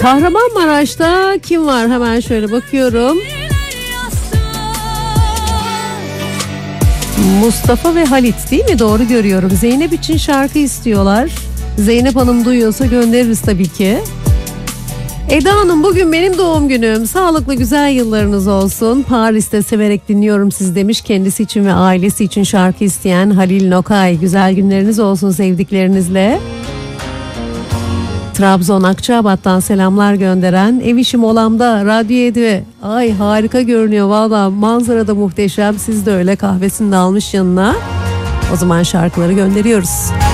Kahramanmaraş'ta kim var? Hemen şöyle bakıyorum. Mustafa ve Halit değil mi? Doğru görüyorum. Zeynep için şarkı istiyorlar. Zeynep Hanım duyuyorsa göndeririz tabii ki. Eda Hanım, bugün benim doğum günüm. Sağlıklı güzel yıllarınız olsun. Paris'te severek dinliyorum siz demiş. Kendisi için ve ailesi için şarkı isteyen Halil Nokay. Güzel günleriniz olsun sevdiklerinizle. Trabzon Akçabat'tan selamlar gönderen, ev işim olamda radyo evi. Ay harika görünüyor valla, manzara da muhteşem. Siz de öyle, kahvesini de almış yanına. O zaman şarkıları gönderiyoruz.